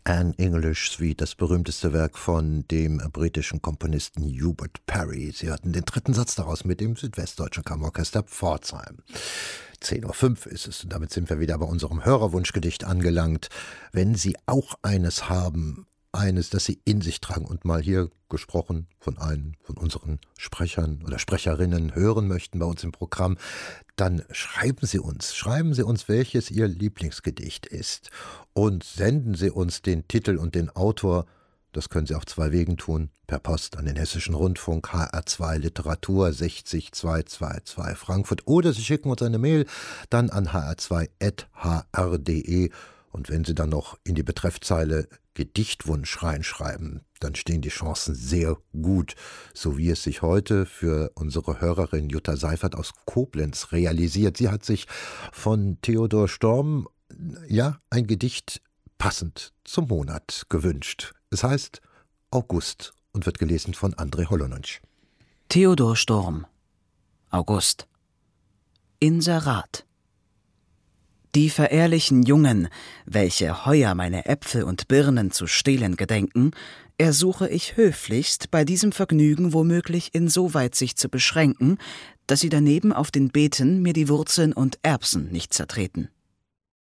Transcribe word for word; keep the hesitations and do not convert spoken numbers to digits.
An English Suite, das berühmteste Werk von dem britischen Komponisten Hubert Parry. Sie hörten den dritten Satz daraus mit dem Südwestdeutschen Kammerorchester Pforzheim. zehn Uhr fünf ist es und damit sind wir wieder bei unserem Hörerwunschgedicht angelangt. Wenn Sie auch eines haben, eines, das Sie in sich tragen und mal hier gesprochen von einem von unseren Sprechern oder Sprecherinnen hören möchten bei uns im Programm, dann schreiben Sie uns, schreiben Sie uns, welches Ihr Lieblingsgedicht ist und senden Sie uns den Titel und den Autor. Das können Sie auf zwei Wegen tun, per Post an den Hessischen Rundfunk, H R zwei Literatur sechzig zweihundertzweiundzwanzig Frankfurt, oder Sie schicken uns eine Mail dann an h r zwei at h r punkt d e. Und wenn Sie dann noch in die Betreffzeile Gedichtwunsch reinschreiben, dann stehen die Chancen sehr gut, so wie es sich heute für unsere Hörerin Jutta Seifert aus Koblenz realisiert. Sie hat sich von Theodor Storm ja ein Gedicht passend zum Monat gewünscht. Es heißt August und wird gelesen von André Holonitsch. Theodor Storm, August. Inserat. Die verehrlichen Jungen, welche heuer meine Äpfel und Birnen zu stehlen gedenken, ersuche ich höflichst, bei diesem Vergnügen womöglich insoweit sich zu beschränken, dass sie daneben auf den Beeten mir die Wurzeln und Erbsen nicht zertreten.